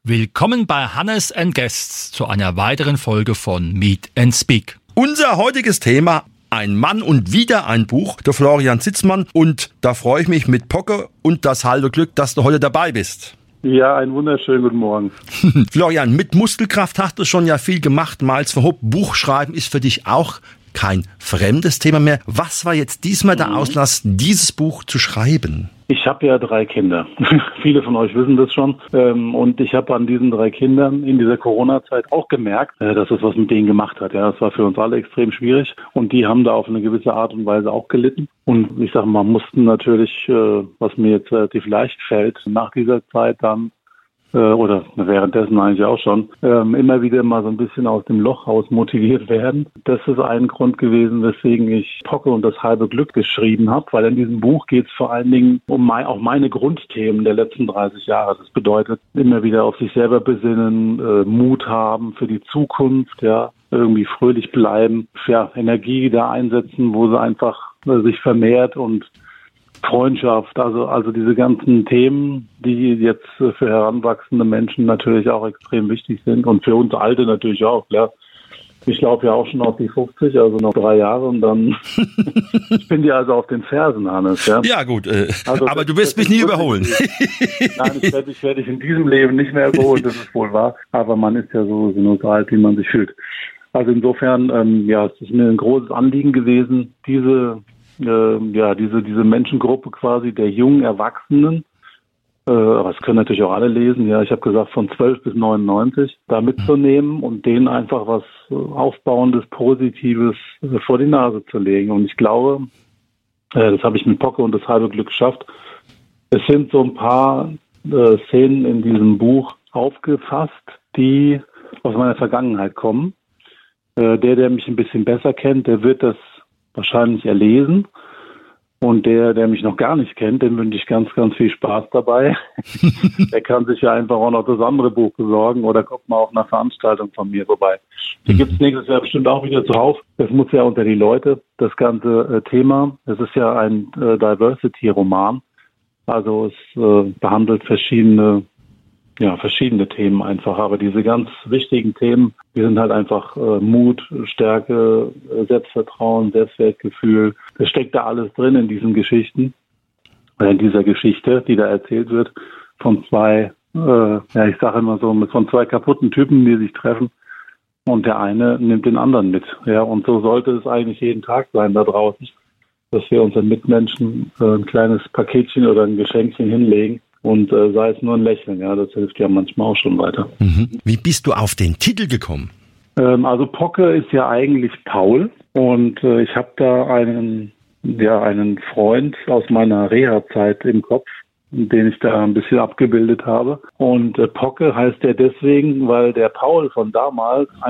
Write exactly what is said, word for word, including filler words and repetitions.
Willkommen bei Hannes and Guests zu einer weiteren Folge von Meet and Speak. Unser heutiges Thema: Ein Mann und wieder ein Buch, der Florian Zitzmann. Und da freue ich mich mit Pocke und das halbe Glück, dass du heute dabei bist. Ja, einen wunderschönen guten Morgen. Florian, mit Muskelkraft hast du schon ja viel gemacht, Miles Verhoop. Buchschreiben ist für dich auch kein fremdes Thema mehr. Was war jetzt diesmal der Auslass, dieses Buch zu schreiben? Ich habe ja drei Kinder. Viele von euch wissen das schon. Und ich habe an diesen drei Kindern in dieser Corona-Zeit auch gemerkt, dass es was mit denen gemacht hat. Ja, das war für uns alle extrem schwierig. Und die haben da auf eine gewisse Art und Weise auch gelitten. Und ich sage mal, mussten natürlich, was mir jetzt relativ leicht fällt, nach dieser Zeit dann, oder währenddessen eigentlich auch schon, ähm, immer wieder mal so ein bisschen aus dem Loch raus motiviert werden. Das ist ein Grund gewesen, weswegen ich Pocke und das halbe Glück geschrieben habe, weil in diesem Buch geht es vor allen Dingen um mein, auch meine Grundthemen der letzten dreißig Jahre. Das bedeutet, immer wieder auf sich selber besinnen, äh, Mut haben für die Zukunft, ja, irgendwie fröhlich bleiben, ja, Energie da einsetzen, wo sie einfach äh, sich vermehrt, und Freundschaft, also also diese ganzen Themen, die jetzt für heranwachsende Menschen natürlich auch extrem wichtig sind und für uns Alte natürlich auch, klar. Ich laufe ja auch schon auf die fünfzig, also noch drei Jahre und dann ich bin dir also auf den Fersen, Hannes. Ja, ja gut, äh, also aber du wirst mich nie überholen. Nein, ich werde ich werde dich in diesem Leben nicht mehr überholen, das ist wohl wahr, aber man ist ja so, nur so alt, wie man sich fühlt. Also insofern, ähm, ja, es ist mir ein großes Anliegen gewesen, diese ja, diese diese Menschengruppe quasi der jungen Erwachsenen, äh, aber das können natürlich auch alle lesen, ja, ich habe gesagt von zwölf bis neunundneunzig, da mitzunehmen und denen einfach was Aufbauendes, Positives äh, vor die Nase zu legen. Und ich glaube, äh, das habe ich mit Pocke und das halbe Glück geschafft. Es sind so ein paar äh, Szenen in diesem Buch aufgefasst, die aus meiner Vergangenheit kommen. Äh, der, der mich ein bisschen besser kennt, der wird das wahrscheinlich erlesen. Und der, der mich noch gar nicht kennt, dem wünsche ich ganz, ganz viel Spaß dabei. Der kann sich ja einfach auch noch das andere Buch besorgen oder kommt mal auf einer Veranstaltung von mir vorbei. Die gibt es nächstes Jahr bestimmt auch wieder zuhauf. Das muss ja unter die Leute, das ganze äh, Thema. Es ist ja ein äh, Diversity-Roman. Also es äh, behandelt verschiedene Ja, verschiedene Themen einfach, aber diese ganz wichtigen Themen, die sind halt einfach äh, Mut, Stärke, äh, Selbstvertrauen, Selbstwertgefühl. Das steckt da alles drin in diesen Geschichten, äh, in dieser Geschichte, die da erzählt wird, von zwei, äh, ja, ich sage immer so, von zwei kaputten Typen, die sich treffen, und der eine nimmt den anderen mit. Ja, und so sollte es eigentlich jeden Tag sein da draußen, dass wir unseren Mitmenschen äh, ein kleines Paketchen oder ein Geschenkchen hinlegen. Und äh, sei es nur ein Lächeln, ja, das hilft ja manchmal auch schon weiter. Mhm. Wie bist du auf den Titel gekommen? Ähm, also Pocke ist ja eigentlich Paul, und äh, ich habe da einen, ja, einen Freund aus meiner Reha-Zeit im Kopf, den ich da ein bisschen abgebildet habe. Und äh, Pocke heißt er deswegen, weil der Paul von damals